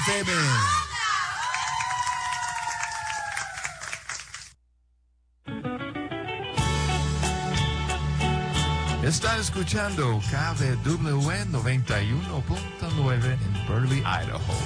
FM. Está escuchando KBW 91.9 en Burley, Idaho.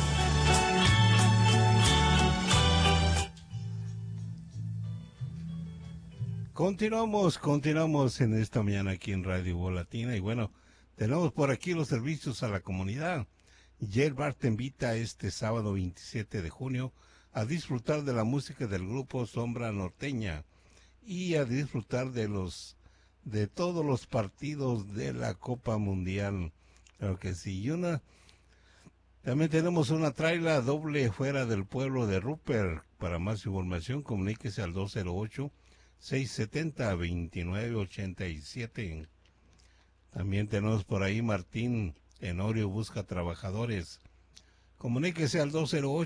Continuamos en esta mañana aquí en Radio Voz Latina y bueno, tenemos por aquí los servicios a la comunidad. Jail Bar te invita este sábado 27 de junio a disfrutar de la música del grupo Sombra Norteña y a disfrutar de todos los partidos de la Copa Mundial. Claro que sí. También tenemos una traila doble fuera del pueblo de Rupert. Para más información, comuníquese al 208-670-2987. También tenemos por ahí Martín Enorio busca trabajadores. Comuníquese al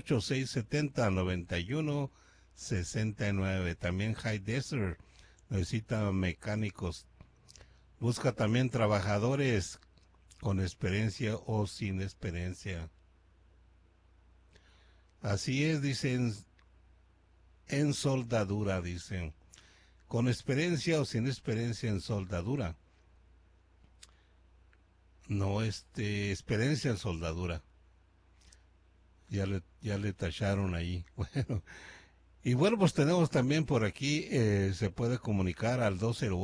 208-670-9169. También High Desert necesita mecánicos. Busca también trabajadores con experiencia o sin experiencia. Así es, dicen, en soldadura, dicen. Con experiencia o sin experiencia en soldadura. No, experiencia en soldadura. Ya le tacharon ahí. Bueno. Y bueno, pues tenemos también por aquí, se puede comunicar al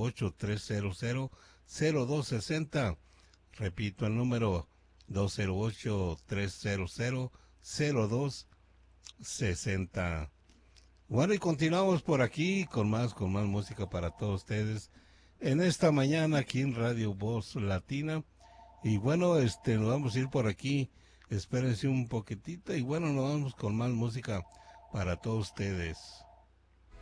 208-300-0260. Repito el número, 208-300-0260. Bueno, y continuamos por aquí con más música para todos ustedes en esta mañana aquí en Radio Voz Latina. Y bueno, nos vamos a ir por aquí, espérense un poquitito y bueno, nos vamos con más música para todos ustedes.